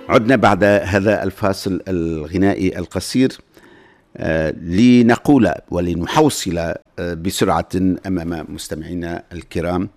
عدنا بعد هذا الفاصل الغنائي القصير لنقول ولنحوصل بسرعة أمام مستمعينا الكرام.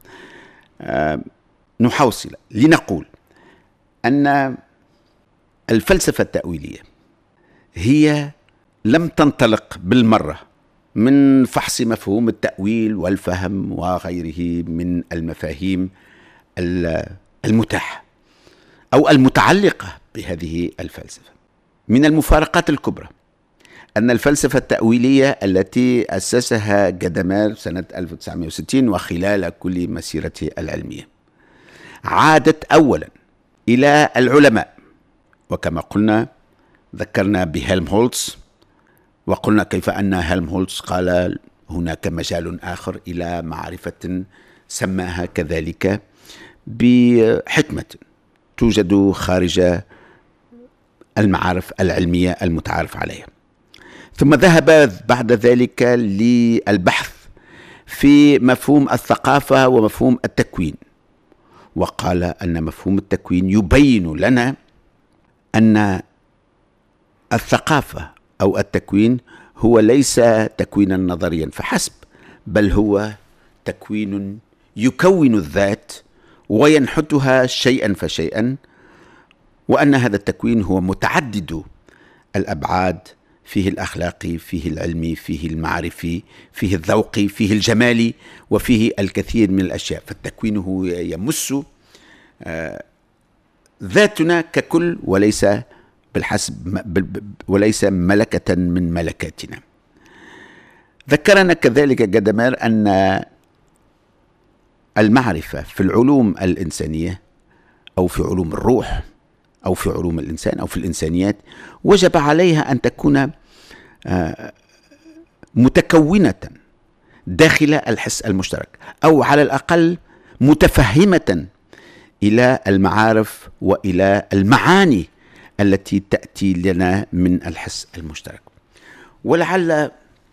نحوصل لنقول أن الفلسفة التأويلية هي لم تنطلق بالمرة من فحص مفهوم التأويل والفهم وغيره من المفاهيم المتاحة أو المتعلقة بهذه الفلسفة. من المفارقات الكبرى أن الفلسفة التأويلية التي أسسها غدامير سنة 1960 وخلال كل مسيرته العلمية عادت أولا إلى العلماء، وكما قلنا ذكرنا بهيلمهولتز وقلنا كيف أن هيلمهولتز قال هناك مجال آخر إلى معرفة سماها كذلك بحكمة توجد خارج المعارف العلمية المتعارف عليها. ثم ذهب بعد ذلك للبحث في مفهوم الثقافة ومفهوم التكوين، وقال أن مفهوم التكوين يبين لنا أن الثقافة أو التكوين هو ليس تكوينا نظريا فحسب، بل هو تكوين يكون الذات وينحتها شيئا فشيئا، وأن هذا التكوين هو متعدد الأبعاد، فيه الأخلاقي، فيه العلمي، فيه المعرفي، فيه الذوقي، فيه الجمالي، وفيه الكثير من الأشياء. فالتكوين هو يمس ذاتنا ككل وليس بالحسب وليس ملكة من ملكاتنا. ذكرنا كذلك غدامير أن المعرفة في العلوم الإنسانية أو في علوم الروح أو في علوم الإنسان أو في الإنسانيات وجب عليها أن تكون متكونة داخل الحس المشترك، أو على الأقل متفهمة إلى المعارف وإلى المعاني التي تأتي لنا من الحس المشترك. ولعل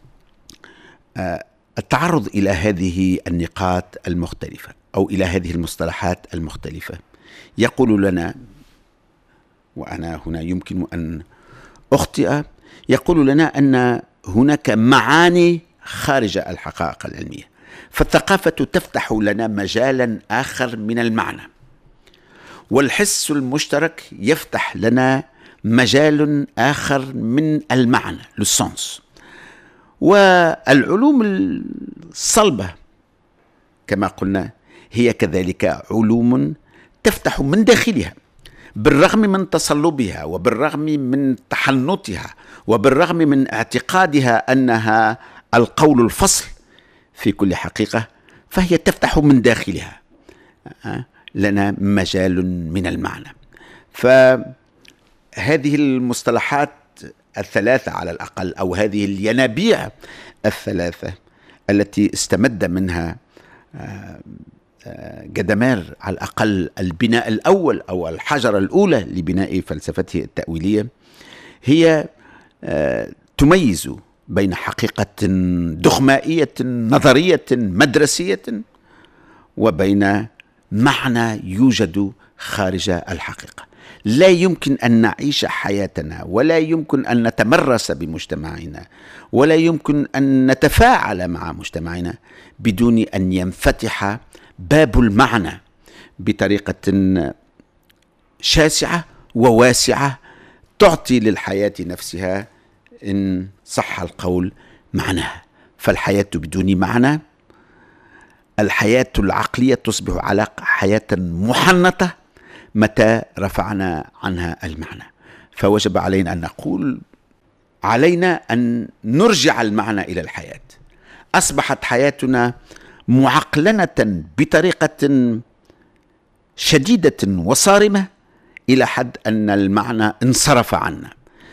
التعرض إلى هذه النقاط المختلفة أو إلى هذه المصطلحات المختلفة يقول لنا، وأنا هنا يمكن أن أخطئ، يقول لنا أن هناك معاني خارج الحقائق العلمية. فالثقافة تفتح لنا مجالا آخر من المعنى، والحس المشترك يفتح لنا مجال آخر من المعنى للسنس. والعلوم الصلبة كما قلنا هي كذلك علوم تفتح من داخلها، بالرغم من تصلبها وبالرغم من تحنطها وبالرغم من اعتقادها أنها القول الفصل في كل حقيقة، فهي تفتح من داخلها لنا مجال من المعنى. فهذه المصطلحات الثلاثة على الأقل، أو هذه الينابيع الثلاثة التي استمد منها غدامير على الأقل البناء الأول أو الحجرة الأولى لبناء فلسفته التأويلية، هي تميز بين حقيقة دغمائية نظرية مدرسية وبين معنى يوجد خارج الحقيقة. لا يمكن أن نعيش حياتنا ولا يمكن أن نتمرس بمجتمعنا ولا يمكن أن نتفاعل مع مجتمعنا بدون أن ينفتح باب المعنى بطريقة شاسعة وواسعة تعطي للحياة نفسها، إن صح القول، معناها. فالحياة بدون معنى، الحياة العقلية تصبح على حياة محنطة متى رفعنا عنها المعنى. فوجب علينا أن نقول علينا أن نرجع المعنى إلى الحياة. أصبحت حياتنا معقلنة بطريقة شديدة وصارمة إلى حد أن المعنى انصرف عنا.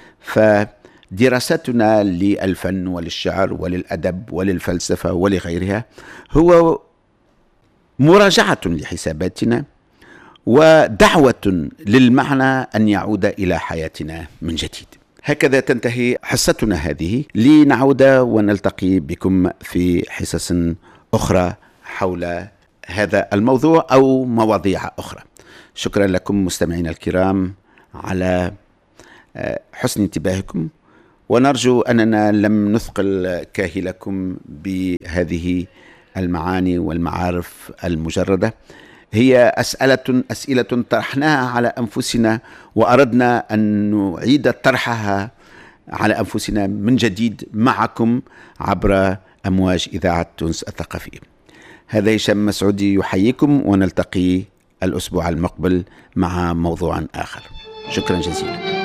فدراستنا للفن وللشعر وللأدب وللفلسفة ولغيرها هو مراجعة لحساباتنا ودعوة للمعنى أن يعود إلى حياتنا من جديد. هكذا تنتهي حصتنا هذه، لنعود ونلتقي بكم في حصص أخرى حول هذا الموضوع أو مواضيع أخرى. شكرا لكم مستمعينا الكرام على حسن انتباهكم، ونرجو أننا لم نثقل كاهلكم بهذه المعاني والمعارف المجردة. هي أسئلة طرحناها على أنفسنا، وأردنا أن نعيد طرحها على أنفسنا من جديد معكم عبر أمواج إذاعة تونس الثقافية. هذا هشام مسعودي يحييكم، ونلتقي الأسبوع المقبل مع موضوع آخر. شكرا جزيلا.